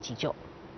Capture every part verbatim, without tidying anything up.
急救。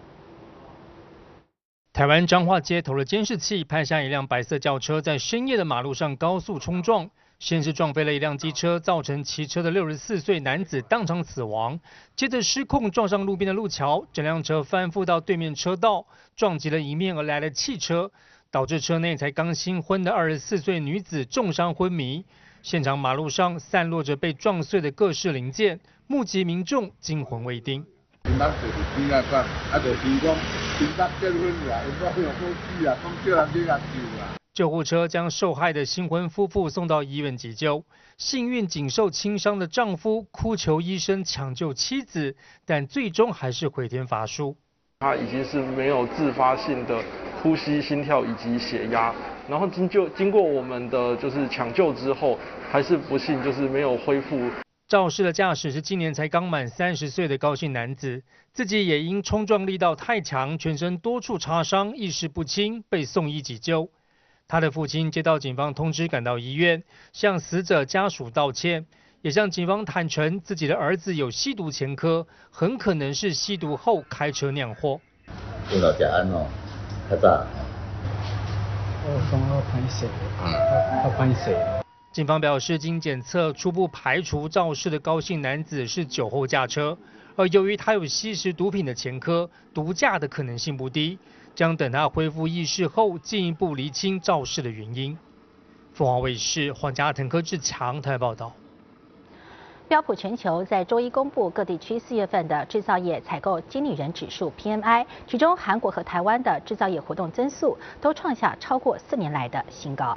台湾彰化街头的监视器拍下一辆白色轿车在深夜的马路上高速冲撞，先是撞飞了一辆机车，造成骑车的六十四岁男子当场死亡，接着失控撞上路边的路桥，整辆车翻覆到对面车道，撞击了迎面而来的汽车，导致车内才刚新婚的二十四岁女子重伤昏迷。现场马路上散落着被撞碎的各式零件，目击民众惊魂未定。 因当就是边啊讲，啊就听讲，因当结婚啦，因讲用手机啊，讲叫人去甲救啦。 救护车将受害的新婚夫妇送到医院急救，幸运仅受轻伤的丈夫哭求医生抢救妻子，但最终还是回天乏术。 他已经是没有自发性的呼吸、心跳以及血压，然后经就经过我们的就是抢救之后，还是不幸就是没有恢复。 肇事的驾驶是今年才刚满三十岁的高姓男子，自己也因冲撞力道太强，全身多处擦伤，意识不清，被送医急救。他的父亲接到警方通知，赶到医院，向死者家属道歉，也向警方坦诚自己的儿子有吸毒前科，很可能是吸毒后开车酿祸。 为了食安哦，较早。 我讲我歹势，我歹势。 警方表示，经检测初步排除肇事的高姓男子是酒后驾车，而由于他有吸食毒品的前科，毒驾的可能性不低，将等他恢复意识后进一步厘清肇事的原因。凤凰卫视黄家腾、柯志强台报道。 标普全球在周一公布各地区四月份的制造业采购经理人指数 P M I， 其中韩国和台湾的制造业活动增速都创下超过四年来的新高。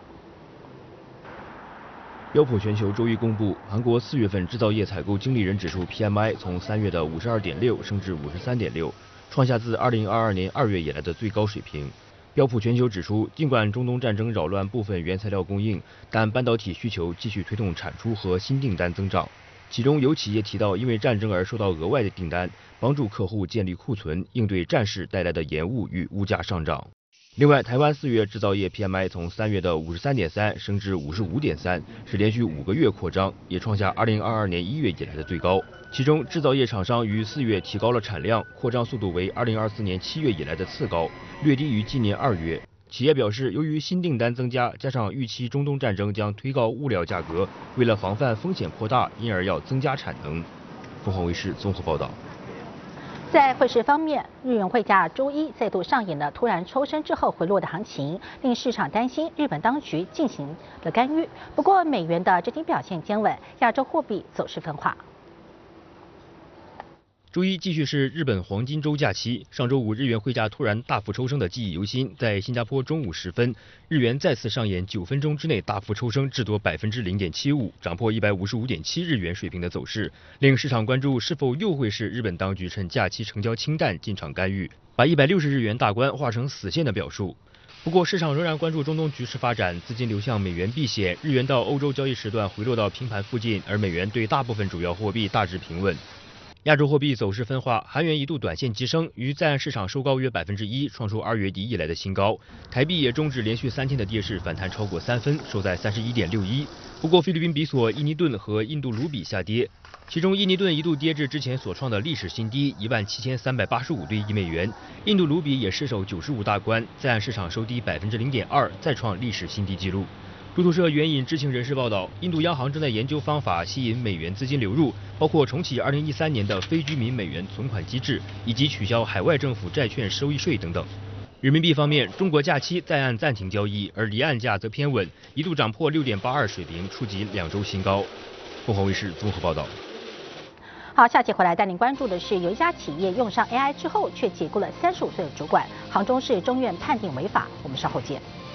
标普全球周一公布，韩国四月份制造业采购经理人指数 P M I 从三月的五十二点六升至五十三点六，创下自二零二二年二月以来的最高水平。标普全球指出，尽管中东战争扰乱部分原材料供应，但半导体需求继续推动产出和新订单增长。其中有企业提到，因为战争而收到额外的订单，帮助客户建立库存，应对战事带来的延误与物价上涨。另外，台湾四月制造业 P M I 从三月的五十三点三升至五十五点三，是连续五个月扩张，也创下二零二二年一月以来的最高。其中，制造业厂商于四月提高了产量，扩张速度为二零二四年七月以来的次高，略低于今年二月。企业表示，由于新订单增加，加上预期中东战争将推高物料价格，为了防范风险扩大，因而要增加产能。凤凰卫视综合报道。 在汇市方面，日元汇价周一再度上演了突然抽升之后回落的行情，令市场担心日本当局进行了干预。不过，美元的整体表现坚稳，亚洲货币走势分化。 周一继续是日本黄金周假期，上周五日元汇价突然大幅抽升的记忆犹新。在新加坡中午时分，日元再次上演九分钟之内大幅抽升，至多百分之零点七五，涨破一百五十五点七日元水平的走势，令市场关注是否又会是日本当局趁假期成交清淡进场干预，把一百六十日元大关画成死线的表述。不过，市场仍然关注中东局势发展，资金流向美元避险，日元到欧洲交易时段回落到平盘附近，而美元对大部分主要货币大致平稳。亚洲货币走势分化，韩元一度短线急升，于在岸市场收高约百分之一，创出二月底以来的新高。台币也终止连续三天的跌势，反弹超过三分，收在三十一点六一。不过，菲律宾比索、印尼盾和印度卢比下跌，其中印尼盾一度跌至之前所创的历史新低一万七千三百八十五对一美元，印度卢比也失守九十五大关，在岸市场收低百分之零点二，再创历史新低纪录。路透社援引知情人士报道，印度央行正在研究方法吸引美元资金流入，包括重启二零一三年的非居民美元存款机制，以及取消海外政府债券收益税等等。人民币方面，中国假期在岸暂停交易，而离岸价则偏稳，一度涨破六点八二水平，触及两周新高。凤凰卫视综合报道。 好，下期回来带您关注的是，有一家企业用上 A I 之后，却解雇了三十五岁的主管，杭州市中院判定违法。我们稍后见。